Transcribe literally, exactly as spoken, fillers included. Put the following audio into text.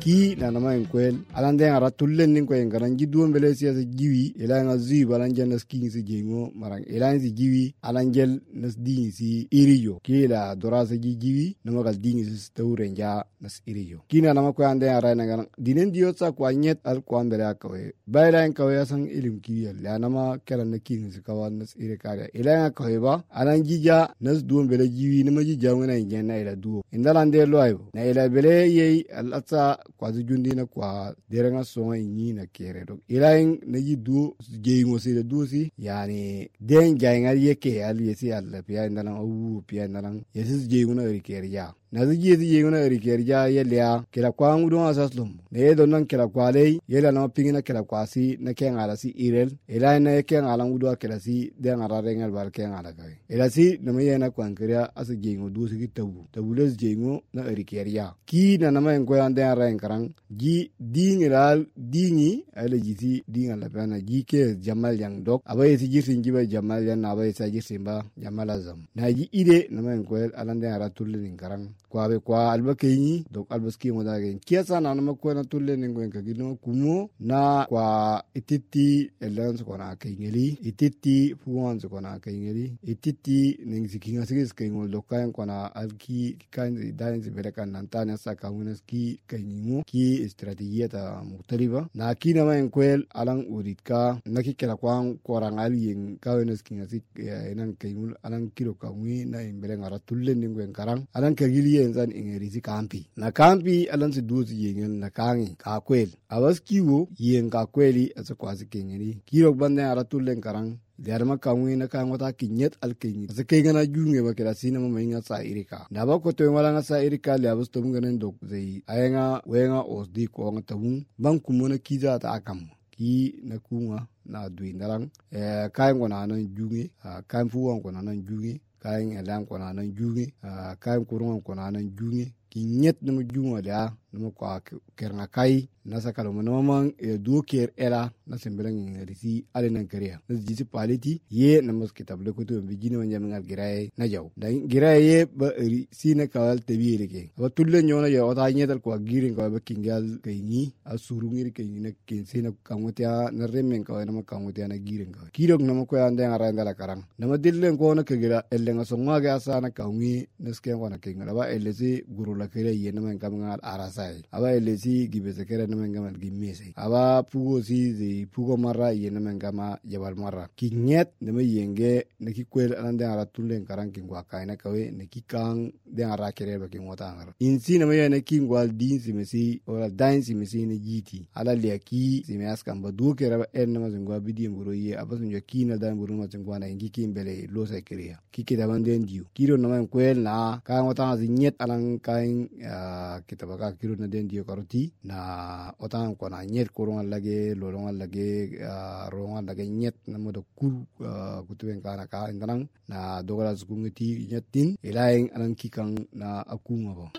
ki na nama en kwel alan den ara tullen nin ko en garan jidduon bele siasa jiwi ila nga zi balan jan nas king si jengo marang ila si jiwi alan jel nas din si iriyo ki la dorasa ji jiwi nama gal din si tawre nja nas iriyo ki na nama ko ande ara na garan dinen diyo sa ko anyet al ko ambere akawe bayla en kawe sang ilim ki la nama kala na king si kawan nas ire kare ila nga kawe ba alan jija nas duon bele jiwi nama jija ngana njenna ila duo indalande lo ayo na ila bele ye al atsa kwa jundi na kwa deranga songa inyi na kere dok ilain na yi duo jeyingo si duo si yani den jainga yeke al yesi al pia ndana u pia ndana yesi jeyingo na rikere ya na ziji zi yeyingo na rikere ya yelia kila kwa ngudo asaslum ne do nan kila kwa lei yela na pingina kila kwa si na kenga ala si irel ilain na kenga ala ngudo kila si den ara rengal bar kenga ala kai ila si na me na kwa nkria as jeyingo duo si tabu tabu les jeyingo na rikere ya ki na na ma ngoy ande ara karang ji dingiral dingi ale jiti dinga la bana ji ke jamal yang dok abaye si jirtin jiba jamal yan abaye sa jirtin ba jamal azam na ji ide na men ko alande ara tullin karang kwa be kwa alba kenyi dok albaski mo da gen kiasa na na ko na tullin ngo ka gino kumo na kwa ititi elans ko na kengeli ititi fuwan ko na kengeli ititi ning sikinga sigis kengo dokan ko na alki kan dan ziberakan nantana sa kamunaski kenyi ki estrategia ta mutariba na kina ma enkwel alang uditka naki kala kwang korang ali en kawenes kinga sik enan kayul alang kilo kamwi na imbele ngara tulle ningwen karang alang kagili enzan ingeri si kampi na kampi alang si duzi yengen na kangi ka kwel awas kiwo yen ka kweli asa kwasi kengeni kilo bande ara tulle karang Diarma kamwi na ka ngota kinyet alkinyi asa kengana junge ba kira sina ma inga sa irika na ba ko to ngala nga sa irika le abus to ngenen dok zei ayenga wenga osdi ko ngata bun ban kumona kiza ta akam ki na kunga na dui narang e kai ngona nan junge kai fuwan ko nan junge kai elan ko nan junge kai kurun ko nan junge kinyet na junga da no ko kerna kai nasa kaloma noman e duker era na sembeleng ngarisi ale nan kariya na jisi paliti ye na mos kitable ko to bijini wanya ngal giraye na jaw dan giraye ba ri sina kawal tebire ke ba tulle nyona yo ota nyedal ko girin ko ba kingal kayni asurungir kayni na kin sina kamutia na remen ko na kamutia na girin ko kirok na ko ande ngara ndala karang na ma dillen ko na kegira ellenga songa ga sana kawmi neske ko na kinga ba elesi guru la kere ye na men kam ngal arasai aba elesi gibese kere na men gamal gimmese aba pugo si zi pugo marra yena mengama jabal marra kinyet de me yenge ne ki kwel ande ara tulen karang kin kwa kaina kawe ne ki kang de ara kere ba kin wata ngara insi ne me yene kin gwal din si mesi ora dain si mesi ne jiti ala le ki si me askam ba du kere ba en ma zingwa bidi ngoro ye abasu nyo kina dan buru ma zingwa na ingi kin bele lo sa kere ki ki da banden diu kiro no men kwel na ka wata zi nyet alang kain kitaba ka kiro na den diu karoti na otan ko na nyet kurungan lage lolongan lage rongan lage nyet na modo kur kutuben kana ka indanang na dogala zukungeti nyetin ilaing alang kikang na akunga bo